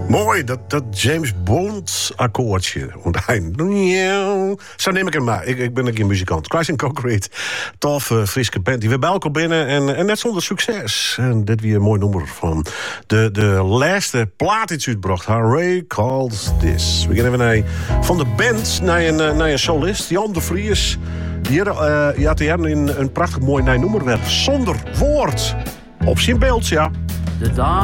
Mooi, dat James Bond akkoordje. Zo neem ik hem maar. Ik ben een keer muzikant. Christ and Concrete. Tof, friske band. Die weer bij elkaar binnen. En net zonder succes. En dit weer een mooi nummer van de laatste plaat iets uitbracht. Hooray Calls This. We gaan even van de band naar een solist. Jan de Vries. Die had hier een prachtig mooi nummer werd. Zonder woord. Op zijn beeld, ja. De dag